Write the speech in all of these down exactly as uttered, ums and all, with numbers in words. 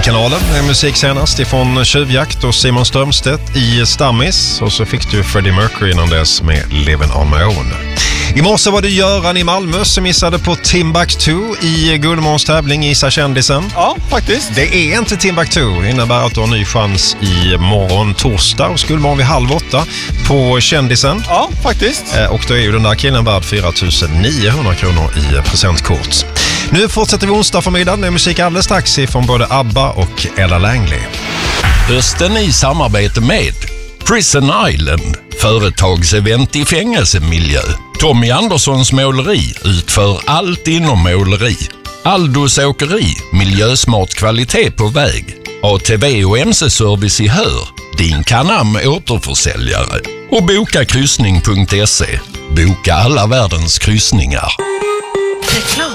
kanalen med musik senast ifrån Tjuvjakt och Simon Strömstedt i Stammis. Och så fick du Freddie Mercury innan dess med Living on my own. I morse var det Göran i Malmö som missade på Timbuktu i Gullmåns tävling Gissa kändisen. Ja, faktiskt. Det är inte Timbuktu. Det innebär att du har en ny chans i morgon torsdag och Gullmån vid halv åtta på kändisen. Ja, faktiskt. Och då är ju den där killen värd fyra tusen niohundra kronor i presentkort. Nu fortsätter vi onsdag förmiddag med musik alldeles strax från både ABBA och Ella Langley. Hösten i samarbete med Prison Island, företagsevent i fängelsemiljö. Tommy Anderssons måleri utför allt inom måleri. Aldos åkeri, miljösmart kvalitet på väg. A T V och M C-service i Hör, din Canam återförsäljare. Och boka kryssning punkt se. Boka alla världens kryssningar. Reklam.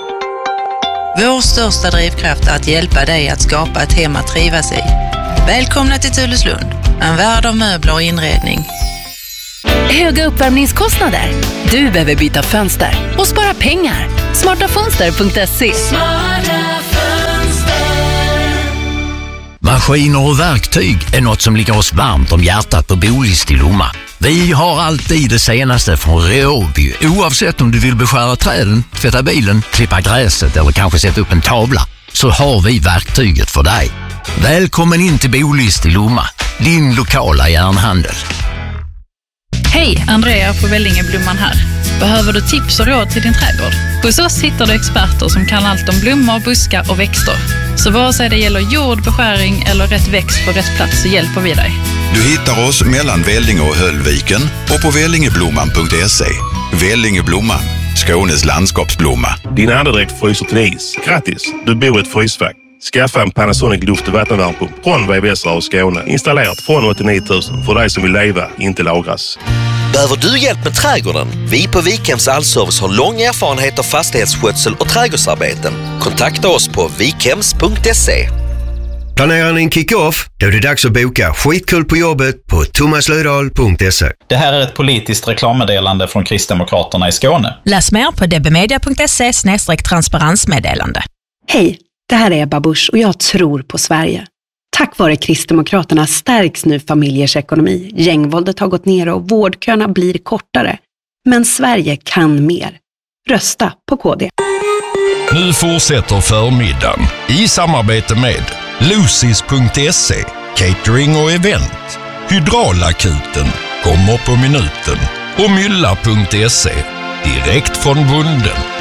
Vår största drivkraft är att hjälpa dig att skapa ett hem att trivas i. Välkomna till Tulleslund, en värld av möbler och inredning. Höga uppvärmningskostnader? Du behöver byta fönster och spara pengar. smarta fönster punkt se. Smarta fönster. Maskiner och verktyg är något som ligger oss varmt om hjärtat på Bolist i Lomma. Vi har alltid det senaste från Råby. Oavsett om du vill beskära träden, tvätta bilen, klippa gräset eller kanske sätta upp en tavla, så har vi verktyget för dig. Välkommen in till Bolist i Lomma, din lokala järnhandel. Hej, Andrea på Vällingeblomman här. Behöver du tips och råd till din trädgård? Hos oss hittar du experter som kan allt om blommor, buskar och växter. Så vare sig det gäller jord, beskäring eller rätt växt på rätt plats så hjälper vi dig. Du hittar oss mellan Vällinge och Höllviken och på vällingeblomman punkt se. Vällingeblomman, Skånes landskapsblomma. Din andedräkt fryser till is. Grattis, du bor i ett frysfack. Skaffa en Panasonic luft- och vattenvärmepump från V V S och Skåne. Installerat från åttionio tusen för dig som vill leva, inte lagras. Behöver du hjälp med trädgården? Vi på Vikhems Allservice har lång erfarenhet av fastighetsskötsel och trädgårdsarbeten. Kontakta oss på vikhems punkt se. Planerar ni en kick-off? Då är det dags att boka skitkul på jobbet på thomas löfdahl punkt se. Det här är ett politiskt reklammeddelande från Kristdemokraterna i Skåne. Läs mer på dbmedia punkt se slash transparensmeddelande. Hej, det här är Ebba Busch och jag tror på Sverige. Tack vare Kristdemokraterna stärks nu familjers ekonomi. Gängvåldet har gått ner och vårdköerna blir kortare. Men Sverige kan mer. Rösta på K D. Nu fortsätter förmiddagen i samarbete med Lucis punkt se, catering och event. Hydraulakuten kommer på minuten och mylla punkt se, direkt från bunden.